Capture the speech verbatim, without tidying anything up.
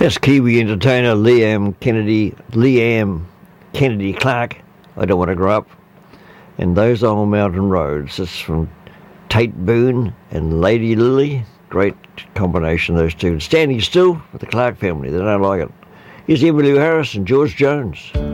That's Kiwi entertainer Liam Kennedy, Liam Kennedy Clark. I don't want to grow up. And Those Old Mountain Roads. It's from Tate Boone and Lady Lily. Great combination, those two. Standing Still with the Clark family. They don't like it. Here's Emmylou Harris and George Jones.